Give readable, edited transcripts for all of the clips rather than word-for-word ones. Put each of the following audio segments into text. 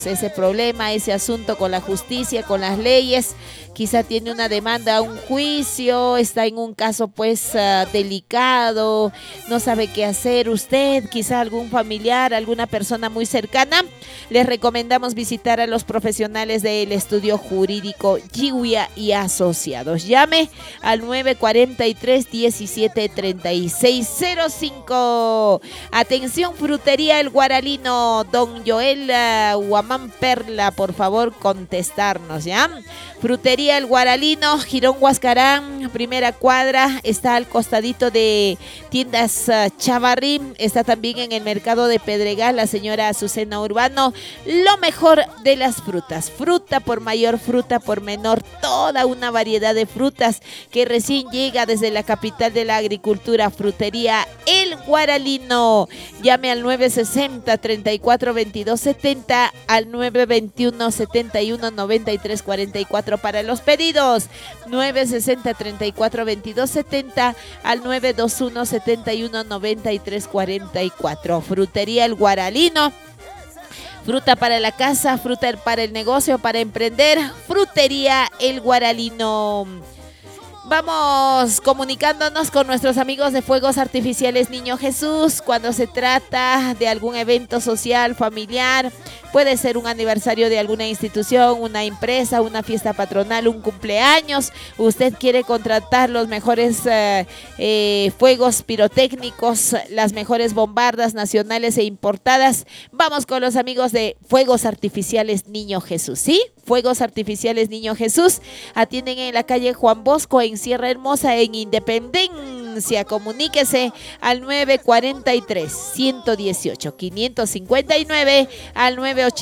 ese problema, ese asunto con la justicia, con las leyes, quizá tiene una demanda, un juicio, está en un caso pues delicado, no sabe qué hacer usted, quizá algún familiar, alguna persona muy cercana, les recomendamos visitar a los profesionales del estudio jurídico Giuya y Asociados. Llame al 943-173605. Atención, Frutería El Guaralino, don Joel Guamán Perla, por favor contestarnos, ¿ya? Frutería El Guaralino, Girón Huascarán, primera cuadra, está al costadito de tiendas Chavarrí, está también en el mercado de Pedregal, la señora Azucena Urbano. Lo mejor de las frutas, fruta por mayor, fruta por menor, toda una variedad de frutas que recién llega desde la capital de la agricultura, Frutería El Guaralino. Llame al 960-342270, al 921-71-9344 para los pedidos, 960-342270, al 921-71-9344. Frutería El Guaralino. Fruta para la casa, fruta para el negocio, para emprender. Frutería El Guaralino. Vamos comunicándonos con nuestros amigos de Fuegos Artificiales Niño Jesús. Cuando se trata de algún evento social, familiar, puede ser un aniversario de alguna institución, una empresa, una fiesta patronal, un cumpleaños. Usted quiere contratar los mejores fuegos pirotécnicos, las mejores bombardas nacionales e importadas. Vamos con los amigos de Fuegos Artificiales Niño Jesús, ¿sí? Fuegos Artificiales Niño Jesús atienden en la calle Juan Bosco, en Sierra Hermosa, en Independencia. Comuníquese al 943-118-559, al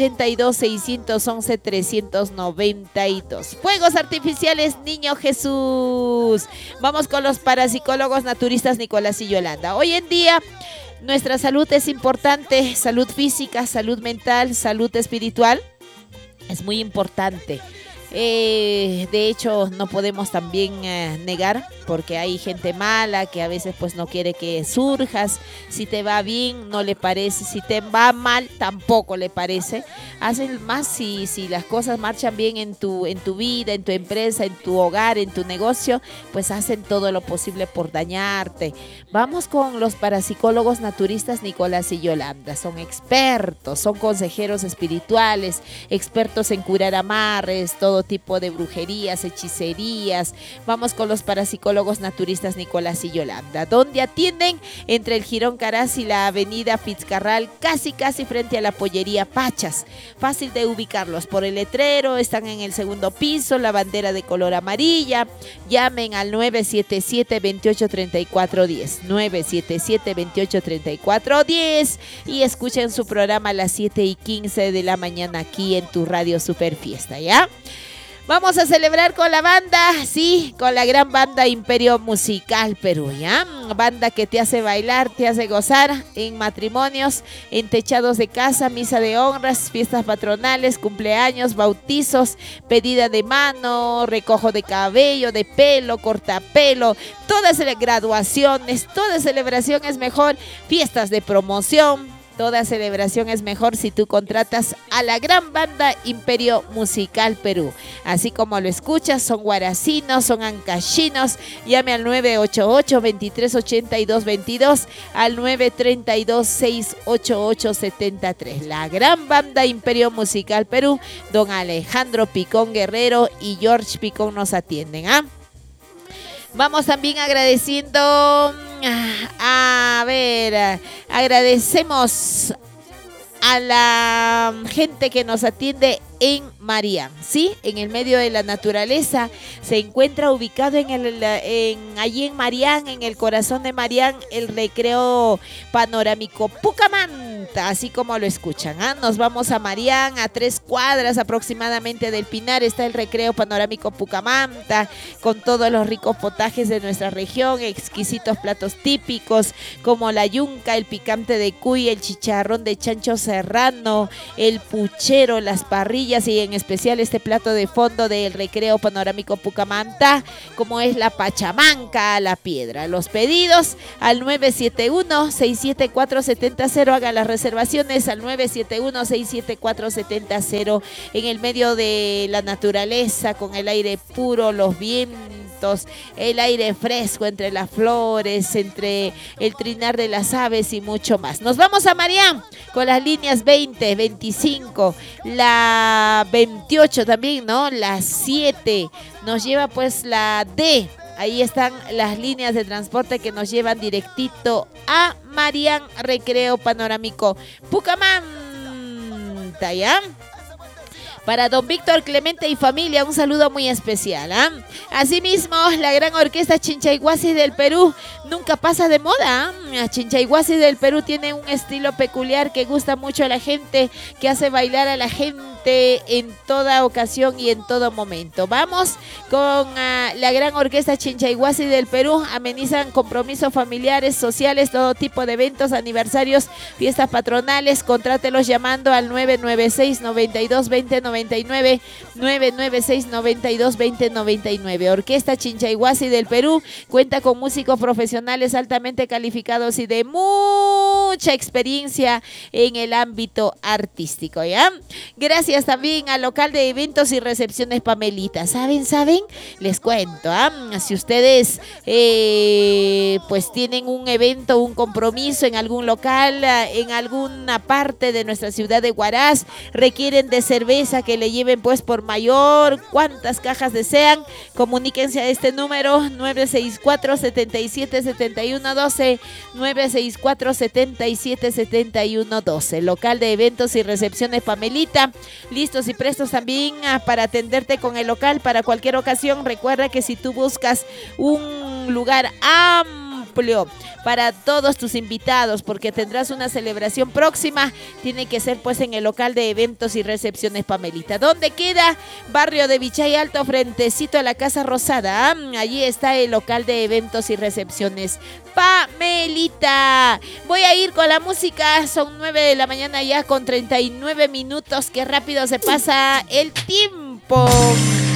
982-611-392. Fuegos Artificiales Niño Jesús. Vamos con los parapsicólogos naturistas Nicolás y Yolanda. Hoy en día nuestra salud es importante, salud física, salud mental, salud espiritual. Es muy importante. De hecho, no podemos también negar, porque hay gente mala que a veces pues no quiere que surjas. Si te va bien, no le parece. Si te va mal, tampoco le parece. Hacen más si las cosas marchan bien en tu vida, en tu empresa, en tu hogar, en tu negocio, pues hacen todo lo posible por dañarte. Vamos con los parapsicólogos naturistas Nicolás y Yolanda. Son expertos, son consejeros espirituales, expertos en curar amarres, todo tipo de brujerías, hechicerías. Vamos con los parapsicólogos naturistas Nicolás y Yolanda, donde atienden entre el Jirón Caraz y la avenida Fitzcarral, casi frente a la pollería Pachas. Fácil de ubicarlos por el letrero, están en el segundo piso, la bandera de color amarilla. Llamen al 977-283410, 977-283410 y escuchen su programa a las 7:15 de la mañana aquí en tu Radio Super Fiesta, ¿ya? Vamos a celebrar con la banda, sí, con la gran banda Imperio Musical Perú, ¿ya? Banda que te hace bailar, te hace gozar en matrimonios, en techados de casa, misa de honras, fiestas patronales, cumpleaños, bautizos, pedida de mano, recojo de cabello, de pelo, cortapelo, todas las graduaciones, toda celebración es mejor, fiestas de promoción. Toda celebración es mejor si tú contratas a la gran banda Imperio Musical Perú. Así como lo escuchas, son guaracinos, son ancachinos. Llame al 988-238222, al 932-68873. La gran banda Imperio Musical Perú, don Alejandro Picón Guerrero y George Picón nos atienden, ¿ah? Vamos también agradeciendo, agradecemos a la gente que nos atiende en Marián, ¿sí? En el medio de la naturaleza. Se encuentra ubicado allí en Marián, en el corazón de Marián, el recreo panorámico Pucamanta, así como lo escuchan, ¿ah? Nos vamos a Marián, a 3 cuadras aproximadamente del Pinar, está el recreo panorámico Pucamanta, con todos los ricos potajes de nuestra región, exquisitos platos típicos, como la yunca, el picante de cuy, el chicharrón de chanchos serrano, el puchero, las parrillas y en especial este plato de fondo del Recreo Panorámico Pucamanta, como es la pachamanca a la piedra. Los pedidos al 971-674-700, hagan las reservaciones al 971-674-700, en el medio de la naturaleza, con el aire puro, los vientos, el aire fresco entre las flores, entre el trinar de las aves y mucho más. Nos vamos a Marián con las líneas 20, 25, la 28 también, ¿no? La 7, nos lleva pues la D. Ahí están las líneas de transporte que nos llevan directito a Marián Recreo Panorámico Pucamanta, ¿ya? Para don Víctor Clemente y familia, un saludo muy especial, ¿eh? Asimismo, la gran orquesta Chinchayhuasi del Perú nunca pasa de moda, ¿eh? Chinchayhuasi del Perú tiene un estilo peculiar que gusta mucho a la gente, que hace bailar a la gente en toda ocasión y en todo momento. Vamos con la gran orquesta Chinchayhuasi del Perú. Amenizan compromisos familiares, sociales, todo tipo de eventos, aniversarios, fiestas patronales. Contrátelos llamando al 996-922099, 996-922099. Orquesta Chinchayhuasi del Perú cuenta con músicos profesionales altamente calificados y de mucha experiencia en el ámbito artístico, ¿ya? Gracias también al local de eventos y recepciones Pamelita. ¿Saben? Les cuento, si ustedes pues tienen un evento, un compromiso en algún local, en alguna parte de nuestra ciudad de Huaraz, requieren de cerveza que le lleven pues por mayor, cuantas cajas desean, comuníquense a este número 964-777112, 964-777112. Local de eventos y recepciones Pamelita, listos y prestos también para atenderte con el local para cualquier ocasión. Recuerda que si tú buscas un lugar amplio para todos tus invitados, porque tendrás una celebración próxima, tiene que ser pues en el local de eventos y recepciones Pamelita. ¿Dónde queda? Barrio de Vichay Alto, frentecito a la Casa Rosada. Allí está el local de eventos y recepciones Pamelita. Voy a ir con la música, son 9 de la mañana ya con 39 minutos, qué rápido se pasa el tiempo.